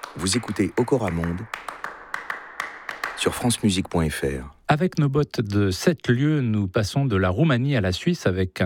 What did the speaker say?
Vous écoutez Okora Monde sur francemusique.fr. Avec nos bottes de 7 lieues, nous passons de la Roumanie à la Suisse avec